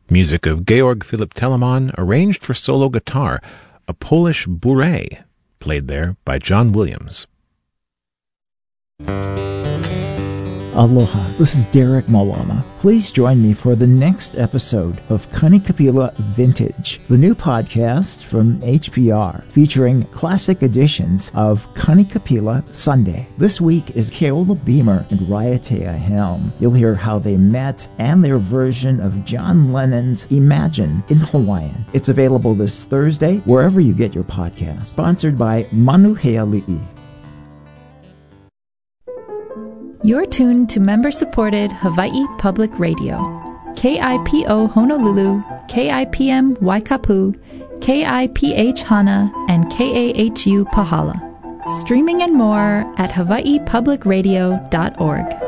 Music of Georg Philipp Telemann, arranged for solo guitar, a Polish bourrée, played there by John Williams. Aloha, this is Derek Malama. Please join me for the next episode of Kanikapila Vintage, the new podcast from HPR, featuring classic editions of Kanikapila Sunday. This week is Keola Beamer and Raiatea Helm. You'll hear how they met and their version of John Lennon's Imagine in Hawaiian. It's available this Thursday, wherever you get your podcast. Sponsored by Manuheali'i. You're tuned to member-supported Hawaii Public Radio. KIPO Honolulu, KIPM Waikapu, KIPH Hana, and KAHU Pahala. Streaming and more at hawaiipublicradio.org.